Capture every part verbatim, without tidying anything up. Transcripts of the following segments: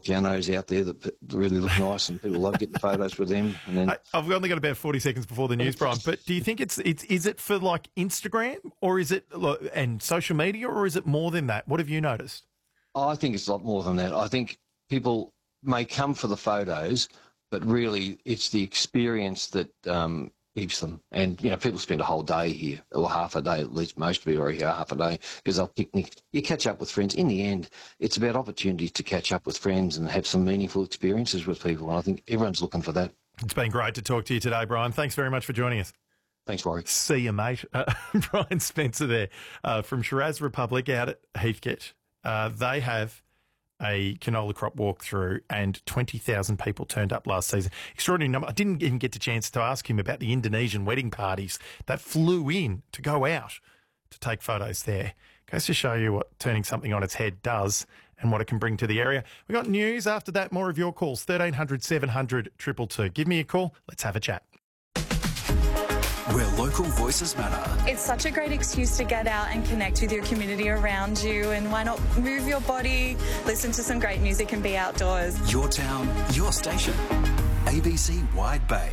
pianos out there that p- really look nice, and people love getting photos with them. And then I, I've only got about forty seconds before the news, Brian. But do you think it's it's is it for like Instagram or is it and social media, or is it more than that? What have you noticed? I think it's a lot more than that. I think people may come for the photos, but really it's the experience that um, keeps them. And, you know, people spend a whole day here, or half a day, at least most people are here half a day, because they'll picnic. You catch up with friends. In the end, it's about opportunities to catch up with friends and have some meaningful experiences with people. And I think everyone's looking for that. It's been great to talk to you today, Brian. Thanks very much for joining us. Thanks, Warwick. See you, mate. Uh, Brian Spencer there uh, from Shiraz Republic out at Heathcote. Uh, they have a canola crop walkthrough, and twenty thousand people turned up last season. Extraordinary number. I didn't even get the chance to ask him about the Indonesian wedding parties that flew in to go out to take photos there. Goes to show you what turning something on its head does and what it can bring to the area. We got news after that, more of your calls, thirteen hundred, seven hundred, two two two. Give me a call. Let's have a chat. Where local voices matter. It's such a great excuse to get out and connect with your community around you, and why not move your body, listen to some great music and be outdoors. Your town, your station. A B C Wide Bay.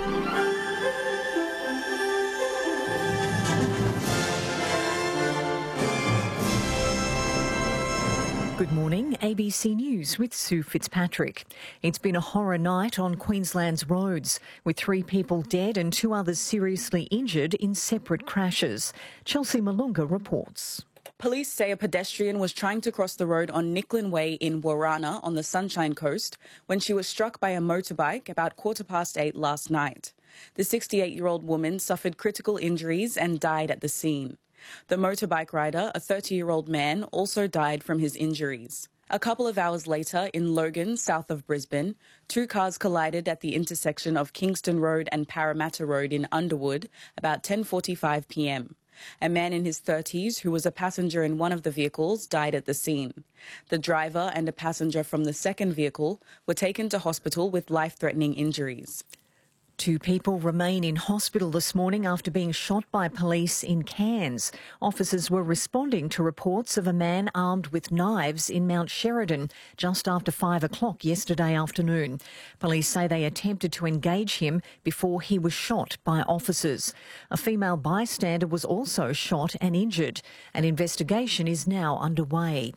Good morning, A B C News with Sue Fitzpatrick. It's been a horror night on Queensland's roads, with three people dead and two others seriously injured in separate crashes. Chelsea Malunga reports. Police say a pedestrian was trying to cross the road on Nicklin Way in Warana on the Sunshine Coast when she was struck by a motorbike about quarter past eight last night. The sixty-eight-year-old woman suffered critical injuries and died at the scene. The motorbike rider, a thirty-year-old man, also died from his injuries. A couple of hours later, in Logan, south of Brisbane, two cars collided at the intersection of Kingston Road and Parramatta Road in Underwood about ten forty-five p m. A man in his thirties, who was a passenger in one of the vehicles, died at the scene. The driver and a passenger from the second vehicle were taken to hospital with life-threatening injuries. Two people remain in hospital this morning after being shot by police in Cairns. Officers were responding to reports of a man armed with knives in Mount Sheridan just after five o'clock yesterday afternoon. Police say they attempted to engage him before he was shot by officers. A female bystander was also shot and injured. An investigation is now underway.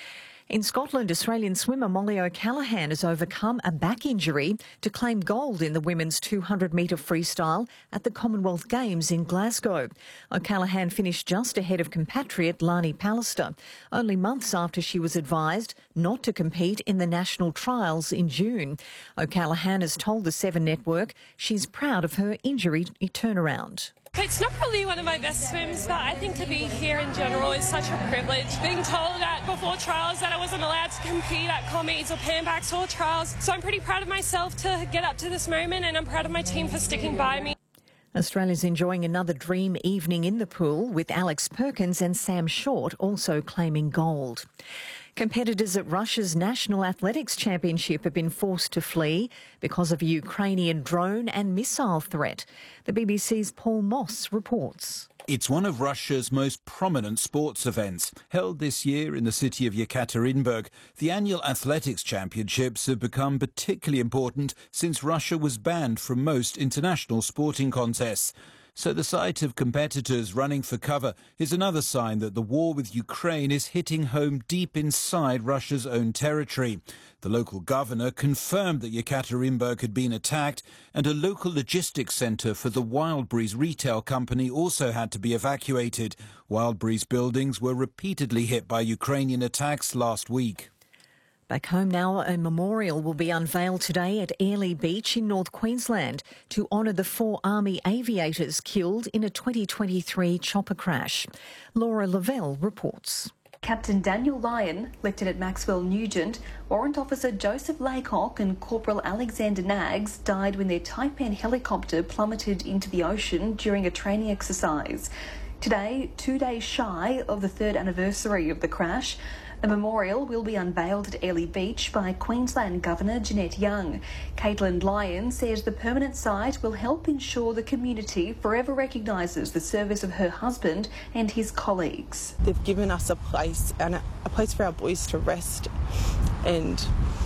In Scotland, Australian swimmer Molly O'Callaghan has overcome a back injury to claim gold in the women's two hundred metre freestyle at the Commonwealth Games in Glasgow. O'Callaghan finished just ahead of compatriot Lani Pallister, only months after she was advised not to compete in the national trials in June. O'Callaghan has told the Seven Network she's proud of her injury turnaround. It's not probably one of my best swims, but I think to be here in general is such a privilege. Being told that before trials that I wasn't allowed to compete at commies or Panbacks or trials. So I'm pretty proud of myself to get up to this moment, and I'm proud of my team for sticking by me. Australia's enjoying another dream evening in the pool, with Alex Perkins and Sam Short also claiming gold. Competitors at Russia's National Athletics Championship have been forced to flee because of a Ukrainian drone and missile threat. The B B C's Paul Moss reports. It's one of Russia's most prominent sports events. Held this year in the city of Yekaterinburg, the annual athletics championships have become particularly important since Russia was banned from most international sporting contests. So the sight of competitors running for cover is another sign that the war with Ukraine is hitting home deep inside Russia's own territory. The local governor confirmed that Yekaterinburg had been attacked, and a local logistics centre for the Wildberries retail company also had to be evacuated. Wildberries buildings were repeatedly hit by Ukrainian attacks last week. Back home now, a memorial will be unveiled today at Airlie Beach in North Queensland to honour the four Army aviators killed in a twenty twenty-three chopper crash. Laura Lavelle reports. Captain Daniel Lyon, Lieutenant Maxwell Nugent, Warrant Officer Joseph Laycock and Corporal Alexander Nags died when their Taipan helicopter plummeted into the ocean during a training exercise. Today, two days shy of the third anniversary of the crash, a memorial will be unveiled at Airlie Beach by Queensland Governor Jeanette Young. Caitlin Lyon says the permanent site will help ensure the community forever recognises the service of her husband and his colleagues. They've given us a place and a place for our boys to rest and